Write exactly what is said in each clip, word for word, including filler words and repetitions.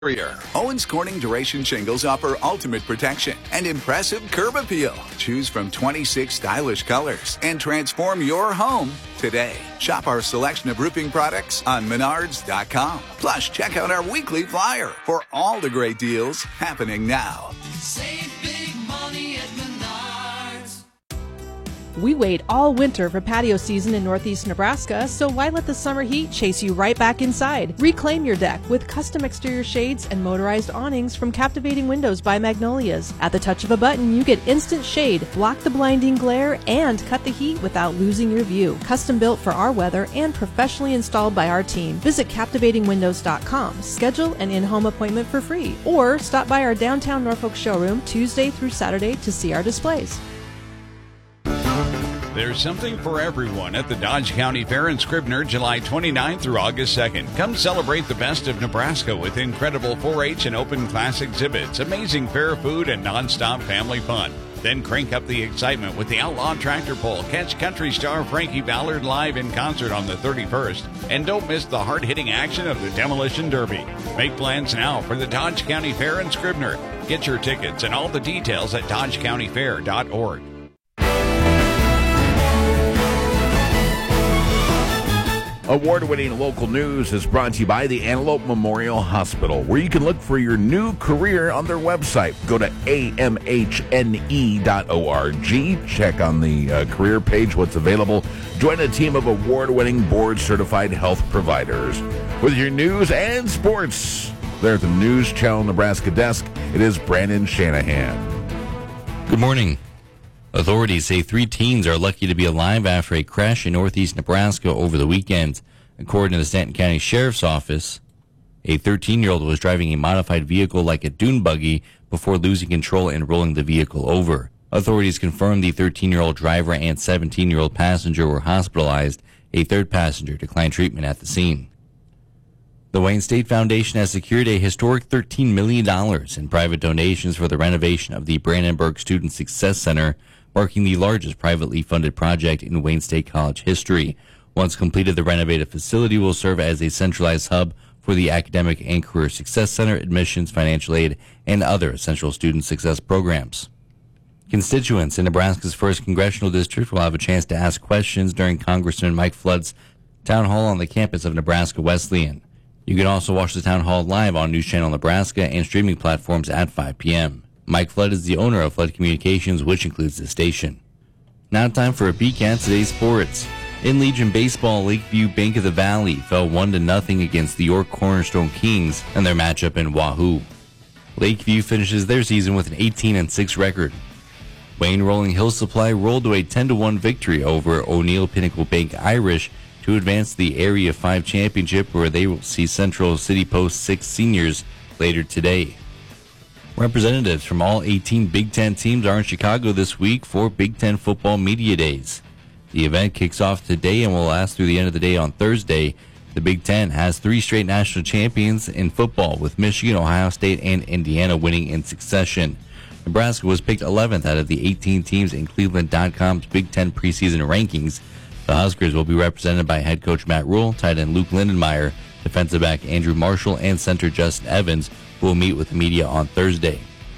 Owens Corning Duration Shingles offer ultimate protection and impressive curb appeal. Choose from twenty-six stylish colors and transform your home today. Shop our selection of roofing products on menards dot com. Plus, check out our weekly flyer for all the great deals happening now. Save big money at Menards. We wait all winter for patio season in northeast Nebraska, so why let the summer heat chase you right back inside? Reclaim your deck with custom exterior shades and motorized awnings from Captivating Windows by Magnolias. At the touch of a button, you get instant shade, block the blinding glare, and cut the heat without losing your view. Custom built for our weather and professionally installed by our team. Visit captivating windows dot com. Schedule an in-home appointment for free, or stop by our downtown Norfolk showroom Tuesday through Saturday to see our displays. There's something for everyone at the Dodge County Fair in Scribner, July twenty-ninth through August second. Come celebrate the best of Nebraska with incredible four H and open class exhibits, amazing fair food, and nonstop family fun. Then crank up the excitement with the Outlaw Tractor Pull. Catch country star Frankie Ballard live in concert on the thirty-first. And don't miss the hard-hitting action of the Demolition Derby. Make plans now for the Dodge County Fair in Scribner. Get your tickets and all the details at dodge county fair dot org. Award-winning local news is brought to you by the Antelope Memorial Hospital, where you can look for your new career on their website. Go to A M H N E dot org. Check on the uh, career page what's available. Join a team of award-winning board-certified health providers. With your news and sports, there at the News Channel Nebraska desk, it is Brandon Shanahan. Good morning. Authorities say three teens are lucky to be alive after a crash in northeast Nebraska over the weekend. According to the Stanton County Sheriff's Office, a thirteen-year-old was driving a modified vehicle like a dune buggy before losing control and rolling the vehicle over. Authorities confirmed the thirteen-year-old driver and seventeen-year-old passenger were hospitalized. A third passenger declined treatment at the scene. The Wayne State Foundation has secured a historic thirteen million dollars in private donations for the renovation of the Brandenburg Student Success Center, marking the largest privately funded project in Wayne State College history. Once completed, the renovated facility will serve as a centralized hub for the Academic and Career Success Center, admissions, financial aid, and other essential student success programs. Constituents in Nebraska's first congressional district will have a chance to ask questions during Congressman Mike Flood's town hall on the campus of Nebraska Wesleyan. You can also watch the town hall live on News Channel Nebraska and streaming platforms at five p.m. Mike Flood is the owner of Flood Communications, which includes the station. Now time for a peek at today's sports. In Legion Baseball, Lakeview Bank of the Valley fell one to nothing against the York Cornerstone Kings in their matchup in Wahoo. Lakeview finishes their season with an eighteen and six record. Wayne Rolling Hill Supply rolled to a ten to one victory over O'Neill Pinnacle Bank Irish to advance the Area five Championship, where they will see Central City Post six seniors later today. Representatives from all eighteen Big Ten teams are in Chicago this week for Big Ten Football Media Days. The event kicks off today and will last through the end of the day on Thursday. The Big Ten has three straight national champions in football, with Michigan, Ohio State, and Indiana winning in succession. Nebraska was picked eleventh out of the eighteen teams in Cleveland dot com's Big Ten preseason rankings. The Huskers will be represented by head coach Matt Rule, tight end Luke Lindenmeyer, defensive back Andrew Marshall, and center Justin Evans, who will meet with the media on Thursday.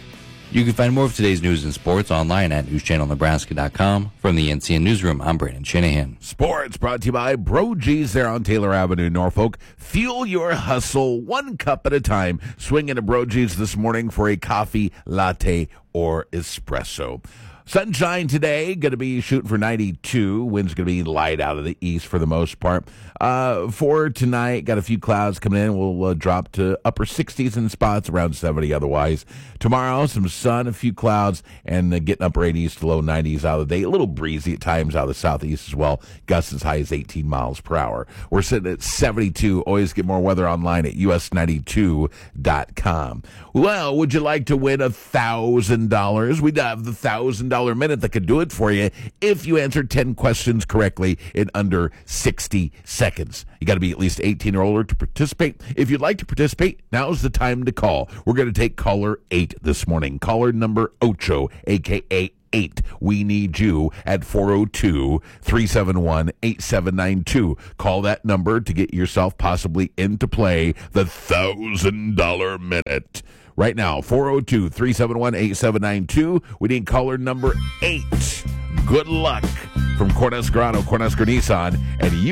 You can find more of today's news and sports online at news channel nebraska dot com. From the N C N Newsroom, I'm Brandon Shanahan. Sports brought to you by Brogy's there on Taylor Avenue, Norfolk. Fuel your hustle one cup at a time. Swing into Brogy's this morning for a coffee, latte, or espresso. Sunshine today, going to be shooting for ninety-two. Wind's going to be light out of the east for the most part. Uh, for tonight, got a few clouds coming in. We'll uh, drop to upper sixties in spots, around seventy otherwise. Tomorrow, some sun, a few clouds, and uh, getting upper eighties to low nineties out of the day. A little breezy at times out of the southeast as well. Gusts as high as eighteen miles per hour. We're sitting at seventy-two. Always get more weather online at U S ninety-two dot com. Well, would you like to win one thousand dollars? We'd have the one thousand dollars minute that could do it for you if you answer ten questions correctly in under sixty seconds. You got to be at least eighteen or older to participate. If you'd like to participate, now's the time to call. We're going to take caller eight this morning. Caller number ocho, a k a. eight. We need you at four oh two, three seven one, eight seven nine two. Call that number to get yourself possibly into play the one thousand dollars minute. Right now, four oh two, three seven one, eight seven nine two. We need caller number eight. Good luck from Cornhusker Auto, Cornhusker Nissan, and you